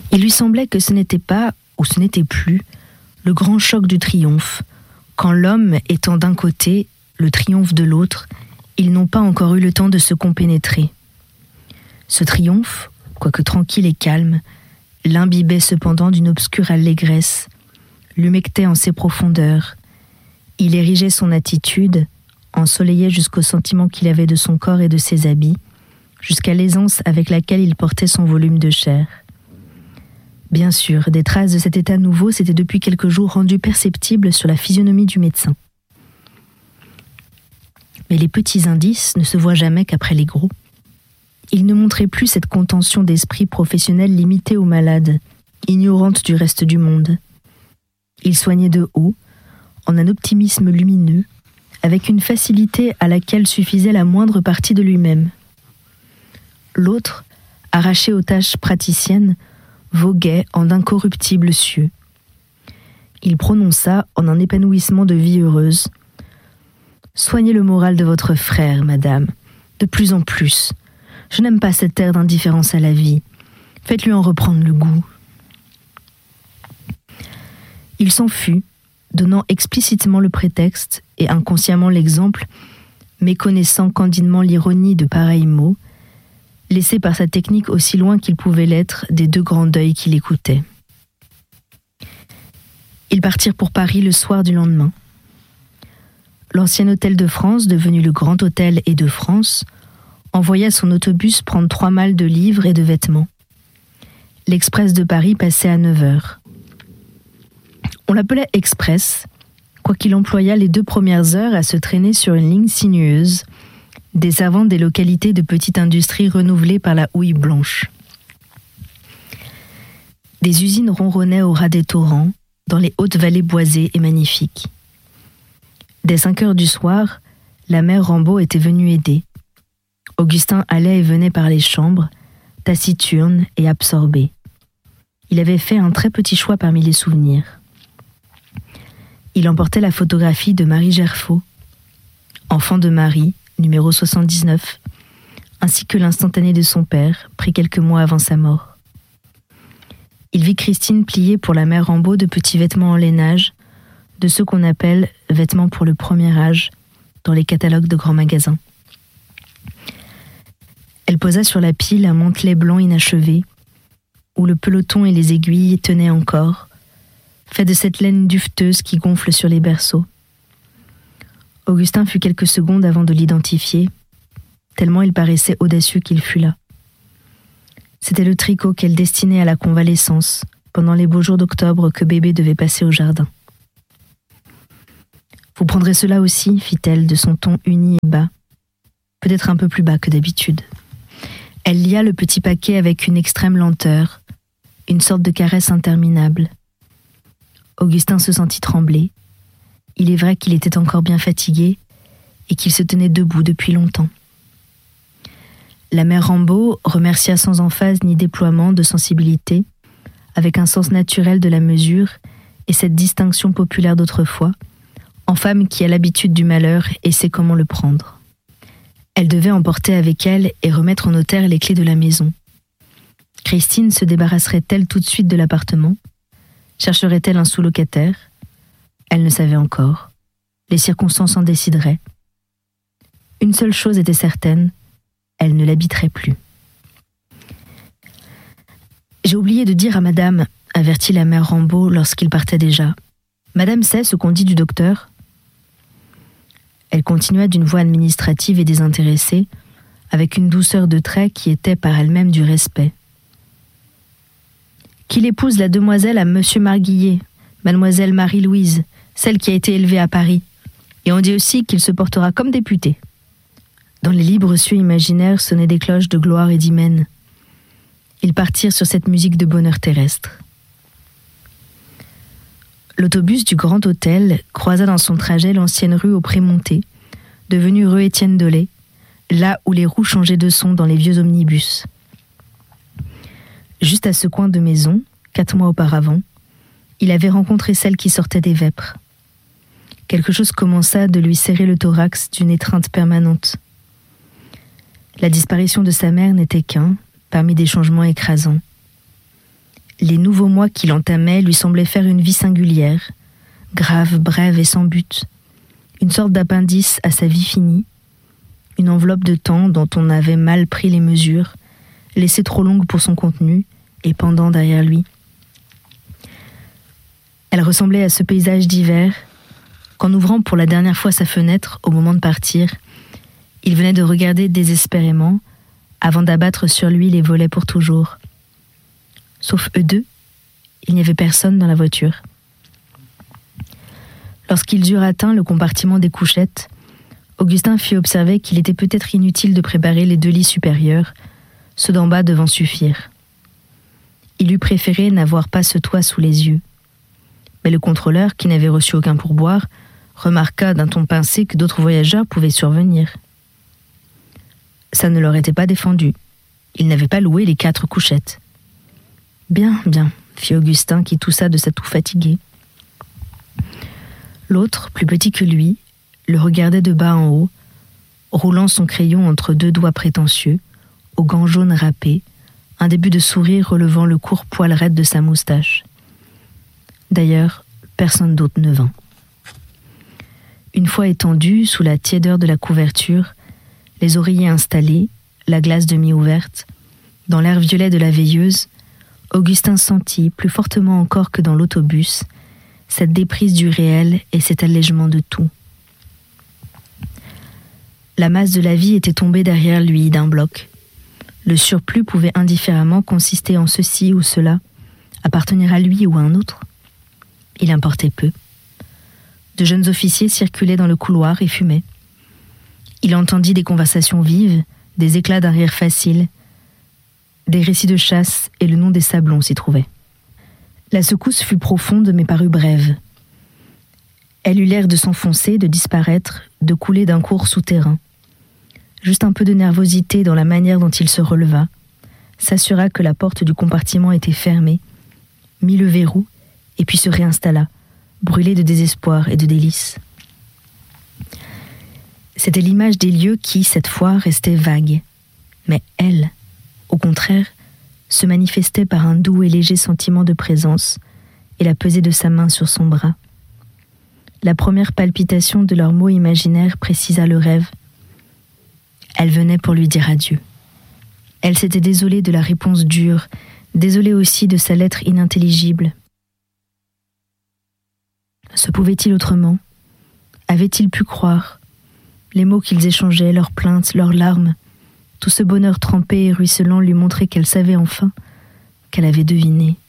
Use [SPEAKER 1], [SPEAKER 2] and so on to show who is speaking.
[SPEAKER 1] Il lui semblait que ce n'était pas, ou ce n'était plus, le grand choc du triomphe, quand l'homme étant d'un côté, le triomphe de l'autre, ils n'ont pas encore eu le temps de se compénétrer. Ce triomphe, quoique tranquille et calme, l'imbibait cependant d'une obscure allégresse, l'humectait en ses profondeurs. Il érigeait son attitude, ensoleillait jusqu'au sentiment qu'il avait de son corps et de ses habits, jusqu'à l'aisance avec laquelle il portait son volume de chair. Bien sûr, des traces de cet état nouveau s'étaient depuis quelques jours rendues perceptibles sur la physionomie du médecin. Mais les petits indices ne se voient jamais qu'après les gros. Il ne montrait plus cette contention d'esprit professionnel limitée aux malades, ignorante du reste du monde. Il soignait de haut, en un optimisme lumineux, avec une facilité à laquelle suffisait la moindre partie de lui-même. L'autre, arraché aux tâches praticiennes, voguait en d'incorruptibles cieux. Il prononça en un épanouissement de vie heureuse. « Soignez le moral de votre frère, madame, de plus en plus. Je n'aime pas cet air d'indifférence à la vie. Faites-lui en reprendre le goût. » Il s'en fut, donnant explicitement le prétexte et inconsciemment l'exemple, méconnaissant candidement l'ironie de pareils mots, laissé par sa technique aussi loin qu'il pouvait l'être des deux grands deuils qui l'écoutaient. Ils partirent pour Paris le soir du lendemain. L'ancien hôtel de France, devenu le Grand Hôtel et de France, envoya son autobus prendre 3 malles de livres et de vêtements. L'Express de Paris passait à 9h. On l'appelait Express, quoiqu'il employât les 2 premières heures à se traîner sur une ligne sinueuse, desservant des localités de petite industrie renouvelées par la houille blanche. Des usines ronronnaient au ras des torrents, dans les hautes vallées boisées et magnifiques. Dès 5h du soir, la mère Rambaud était venue aider. Augustin allait et venait par les chambres, taciturne et absorbé. Il avait fait un très petit choix parmi les souvenirs. Il emportait la photographie de Marie Gerfaut, enfant de Marie, numéro 79, ainsi que l'instantané de son père, pris quelques mois avant sa mort. Il vit Christine plier pour la mère Rambaud de petits vêtements en lainage, de ceux qu'on appelle vêtements pour le premier âge, dans les catalogues de grands magasins. Elle posa sur la pile un mantelet blanc inachevé, où le peloton et les aiguilles tenaient encore, fait de cette laine duveteuse qui gonfle sur les berceaux. Augustin fut quelques secondes avant de l'identifier, tellement il paraissait audacieux qu'il fût là. C'était le tricot qu'elle destinait à la convalescence, pendant les beaux jours d'octobre que bébé devait passer au jardin. « Vous prendrez cela aussi, fit-elle de son ton uni et bas, peut-être un peu plus bas que d'habitude. » Elle lia le petit paquet avec une extrême lenteur, une sorte de caresse interminable. Augustin se sentit trembler. Il est vrai qu'il était encore bien fatigué et qu'il se tenait debout depuis longtemps. La mère Rambaud remercia sans emphase ni déploiement de sensibilité, avec un sens naturel de la mesure et cette distinction populaire d'autrefois, en femme qui a l'habitude du malheur et sait comment le prendre. Elle devait emporter avec elle et remettre au notaire les clés de la maison. Christine se débarrasserait-elle tout de suite de l'appartement? Chercherait-elle un sous-locataire? Elle ne savait encore. Les circonstances en décideraient. Une seule chose était certaine, elle ne l'habiterait plus. « J'ai oublié de dire à madame, » avertit la mère Rambaud lorsqu'il partait déjà. « Madame sait ce qu'on dit du docteur ?» Elle continua d'une voix administrative et désintéressée, avec une douceur de trait qui était par elle-même du respect. « Qu'il épouse la demoiselle à monsieur Marguillet, mademoiselle Marie-Louise, celle qui a été élevée à Paris. Et on dit aussi qu'il se portera comme député. » Dans les libres cieux imaginaires sonnaient des cloches de gloire et d'hymen. Ils partirent sur cette musique de bonheur terrestre. L'autobus du Grand Hôtel croisa dans son trajet l'ancienne rue aux Prémontés, devenue rue Étienne Dolé, là où les roues changeaient de son dans les vieux omnibus. Juste à ce coin de maison, 4 mois auparavant, il avait rencontré celle qui sortait des vêpres. Quelque chose commença de lui serrer le thorax d'une étreinte permanente. La disparition de sa mère n'était qu'un, parmi des changements écrasants. Les nouveaux mois qu'il entamait lui semblaient faire une vie singulière, grave, brève et sans but, une sorte d'appendice à sa vie finie, une enveloppe de temps dont on avait mal pris les mesures, laissée trop longue pour son contenu et pendant derrière lui. Elle ressemblait à ce paysage d'hiver qu'en ouvrant pour la dernière fois sa fenêtre au moment de partir, il venait de regarder désespérément avant d'abattre sur lui les volets pour toujours. Sauf eux deux, il n'y avait personne dans la voiture. Lorsqu'ils eurent atteint le compartiment des couchettes, Augustin fit observer qu'il était peut-être inutile de préparer les 2 lits supérieurs, ceux d'en bas devant suffire. Il eût préféré n'avoir pas ce toit sous les yeux. Mais le contrôleur, qui n'avait reçu aucun pourboire, remarqua d'un ton pincé que d'autres voyageurs pouvaient survenir. Ça ne leur était pas défendu. Ils n'avaient pas loué les 4 couchettes. Bien, bien, fit Augustin qui toussa de sa toux fatiguée. L'autre, plus petit que lui, le regardait de bas en haut, roulant son crayon entre 2 doigts prétentieux, aux gants jaunes râpés, un début de sourire relevant le court poil raide de sa moustache. D'ailleurs, personne d'autre ne vint. Une fois étendu, sous la tiédeur de la couverture, les oreillers installés, la glace demi-ouverte, dans l'air violet de la veilleuse, Augustin sentit, plus fortement encore que dans l'autobus, cette déprise du réel et cet allègement de tout. La masse de la vie était tombée derrière lui d'un bloc. Le surplus pouvait indifféremment consister en ceci ou cela, appartenir à lui ou à un autre. Il importait peu. De jeunes officiers circulaient dans le couloir et fumaient. Il entendit des conversations vives, des éclats d'un rire facile, des récits de chasse et le nom des sablons s'y trouvaient. La secousse fut profonde mais parut brève. Elle eut l'air de s'enfoncer, de disparaître, de couler d'un cours souterrain. Juste un peu de nervosité dans la manière dont il se releva, s'assura que la porte du compartiment était fermée, mit le verrou et puis se réinstalla, brûlé de désespoir et de délices. C'était l'image des lieux qui, cette fois, restait vague. Mais elle, au contraire, se manifestait par un doux et léger sentiment de présence et la pesée de sa main sur son bras. La première palpitation de leurs mots imaginaires précisa le rêve. Elle venait pour lui dire adieu. Elle s'était désolée de la réponse dure, désolée aussi de sa lettre inintelligible. Se pouvait-il autrement? Avait-il pu croire? Les mots qu'ils échangeaient, leurs plaintes, leurs larmes, tout ce bonheur trempé et ruisselant lui montrait qu'elle savait enfin, qu'elle avait deviné.